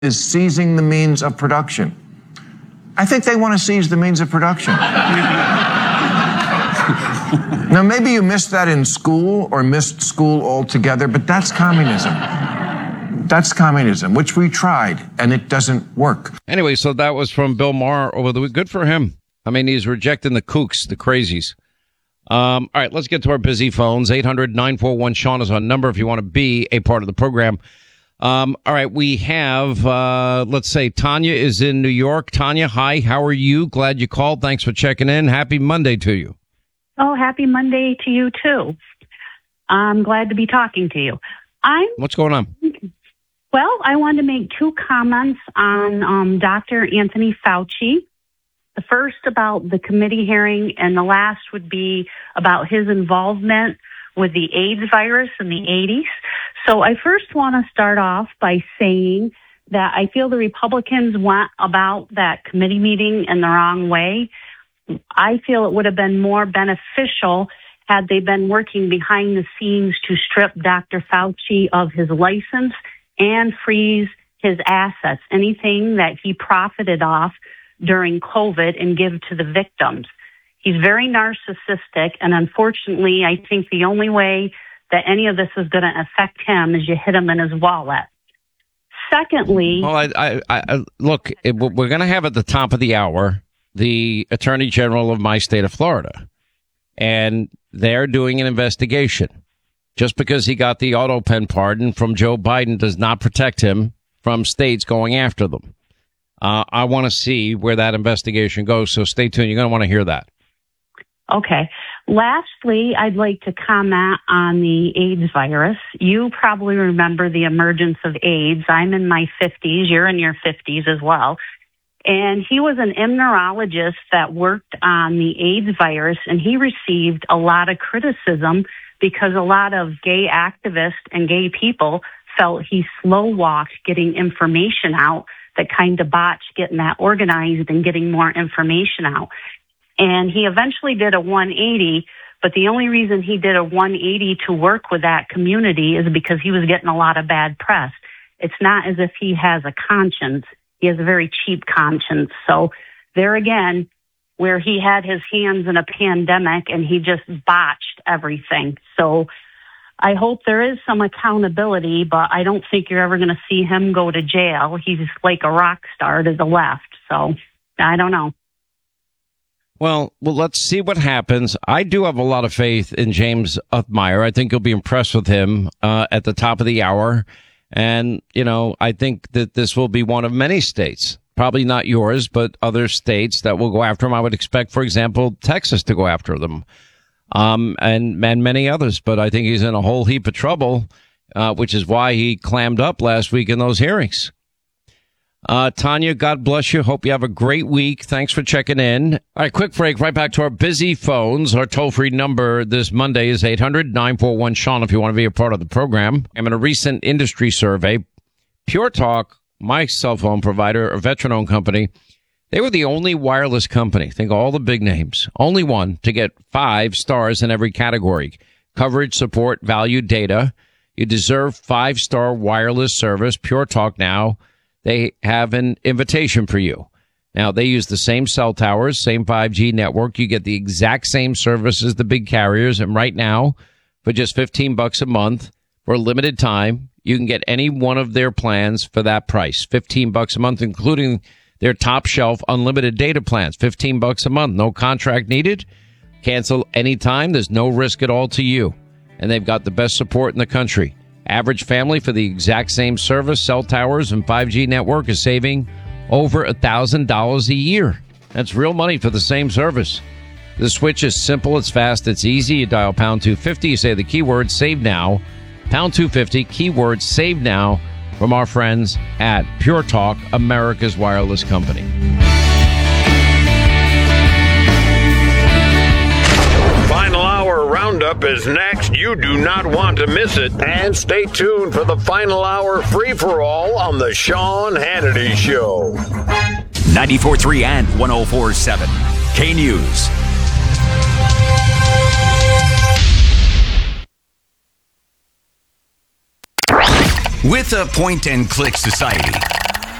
is seizing the means of production. I think they want to seize the means of production. Now, maybe you missed that in school or missed school altogether, but that's communism. That's communism, which we tried, and it doesn't work. Anyway, so that was from Bill Maher over the week. Good for him. I mean, he's rejecting the kooks, the crazies. All right, let's get to our busy phones. 800-941-SEAN is our number if you want to be a part of the program. All right, we have, let's say, Tanya is in New York. Tanya, hi, how are you? Glad you called. Thanks for checking in. Happy Monday to you. Oh, happy Monday to you, too. I'm glad to be talking to you. What's going on? Well, I wanted to make two comments on Dr. Anthony Fauci. The first about the committee hearing, and the last would be about his involvement with the AIDS virus in the 80s. So I first want to start off by saying that I feel the Republicans went about that committee meeting in the wrong way. I feel it would have been more beneficial had they been working behind the scenes to strip Dr. Fauci of his license and freeze his assets, anything that he profited off during COVID, and give to the victims. He's very narcissistic, and unfortunately, I think the only way that any of this is going to affect him is you hit him in his wallet. Secondly... Well, look, we're going to have at the top of the hour the Attorney General of my state of Florida, and they're doing an investigation. Just because he got the auto pen pardon from Joe Biden does not protect him from states going after them. I want to see where that investigation goes, so stay tuned. You're going to want to hear that. Okay. Lastly, I'd like to comment on the AIDS virus. You probably remember the emergence of AIDS. I'm in my 50s. You're in your 50s as well. And he was an immunologist that worked on the AIDS virus, and he received a lot of criticism because a lot of gay activists and gay people felt he slow-walked getting information out, that kind of botched getting that organized and getting more information out. And he eventually did a 180, but the only reason he did a 180 to work with that community is because he was getting a lot of bad press. It's not as if he has a conscience. He has a very cheap conscience. So there again, where he had his hands in a pandemic and he just botched everything. So I hope there is some accountability, but I don't think you're ever going to see him go to jail. He's like a rock star to the left. So I don't know. Well, let's see what happens. I do have a lot of faith in James Uthmeier. I think you'll be impressed with him at the top of the hour. And, you know, I think that this will be one of many states, probably not yours, but other states that will go after him. I would expect, for example, Texas to go after them. And many others, but I think he's in a whole heap of trouble, which is why he clammed up last week in those hearings. Tanya, God bless you. Hope you have a great week. Thanks for checking in. All right, quick break. Right back to our busy phones. Our toll-free number this Monday is 800-941-SEAN if you want to be a part of the program. I'm in a recent industry survey. Pure Talk, my cell phone provider, a veteran-owned company, they were the only wireless company, think all the big names, only one to get 5 stars in every category. Coverage, support, value, data. You deserve 5-star wireless service. Pure Talk now, they have an invitation for you. Now, they use the same cell towers, same 5G network. You get the exact same service as the big carriers. And right now, for just $15 a month, for a limited time, you can get any one of their plans for that price. $15 a month, including their top shelf unlimited data plans, $15 a month, no contract needed. Cancel anytime. There's no risk at all to you. And they've got the best support in the country. Average family for the exact same service, cell towers, and 5G network is saving over $1,000 a year. That's real money for the same service. The switch is simple. It's fast. It's easy. You dial pound 250. You say the keyword save now. Pound 250, keyword save now. From our friends at Pure Talk, America's wireless company. Final hour roundup is next. You do not want to miss it. And stay tuned for the final hour free-for-all on the Sean Hannity Show. 94.3 and 104.7. K-News. With a point-and-click society,